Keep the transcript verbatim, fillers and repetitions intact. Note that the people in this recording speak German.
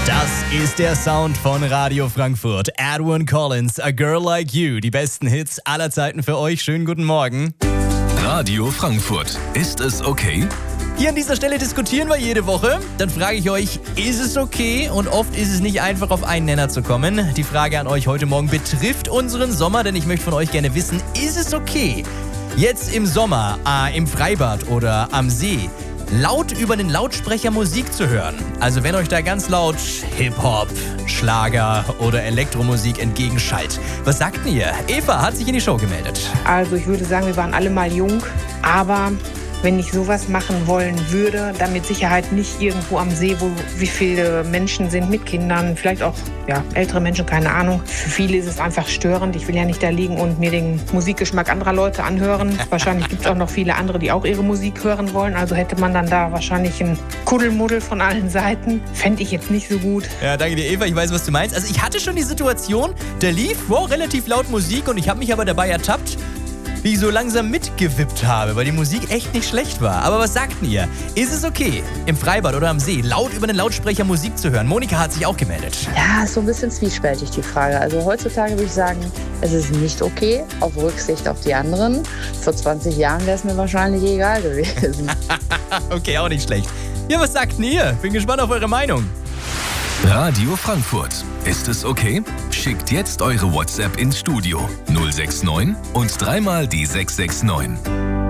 Das ist der Sound von Radio Frankfurt. Edwin Collins, A Girl Like You. Die besten Hits aller Zeiten für euch. Schönen guten Morgen. Radio Frankfurt. Ist es okay? Hier an dieser Stelle diskutieren wir jede Woche. Dann frage ich euch, ist es okay? Und oft ist es nicht einfach, auf einen Nenner zu kommen. Die Frage an euch heute Morgen betrifft unseren Sommer, denn ich möchte von euch gerne wissen, ist es okay, jetzt im Sommer äh, im Freibad oder am See laut über den Lautsprecher Musik zu hören? Also wenn euch da ganz laut Hip-Hop, Schlager oder Elektromusik entgegenschallt. Was sagt ihr? Eva hat sich in die Show gemeldet. Also ich würde sagen, wir waren alle mal jung, aber wenn ich sowas machen wollen würde, dann mit Sicherheit nicht irgendwo am See, wo wie viele Menschen sind mit Kindern, vielleicht auch ja, ältere Menschen, keine Ahnung. Für viele ist es einfach störend. Ich will ja nicht da liegen und mir den Musikgeschmack anderer Leute anhören. Wahrscheinlich gibt es auch noch viele andere, die auch ihre Musik hören wollen. Also hätte man dann da wahrscheinlich ein Kuddelmuddel von allen Seiten. Fände ich jetzt nicht so gut. Ja, danke dir, Eva. Ich weiß, was du meinst. Also ich hatte schon die Situation, da lief wow, relativ laut Musik und ich habe mich aber dabei ertappt, wie ich so langsam mitgewippt habe, weil die Musik echt nicht schlecht war. Aber was sagt ihr? Ist es okay, im Freibad oder am See laut über den Lautsprecher Musik zu hören? Monika hat sich auch gemeldet. Ja, ist so ein bisschen zwiespältig die Frage. Also heutzutage würde ich sagen, es ist nicht okay, auf Rücksicht auf die anderen. Vor zwanzig Jahren wäre es mir wahrscheinlich egal gewesen. Okay, auch nicht schlecht. Ja, was sagt ihr? Bin gespannt auf eure Meinung. Radio Frankfurt. Ist es okay? Schickt jetzt eure WhatsApp ins Studio null sechs neun und dreimal die sechs sechs neun.